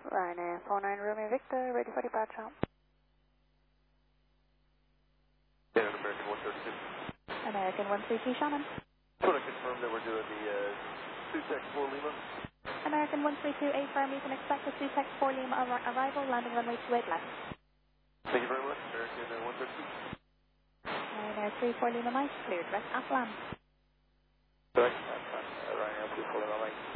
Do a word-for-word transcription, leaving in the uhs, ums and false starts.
Ryanair four nine Romeo Victor, ready for departure. Yeah, American one thirty-two. American one three two Shannon. Just want to confirm that we're doing the uh, Sutex four Lima. American one three two, A firm, you can expect the Sutex four Lima ar arrival, landing runway two eight left. Thank you very much, American uh, one thirty-two. Ryanair three four Lima Mike, cleared, rest at land. Right, that's fine. Uh, Ryanair three four Lima Mike.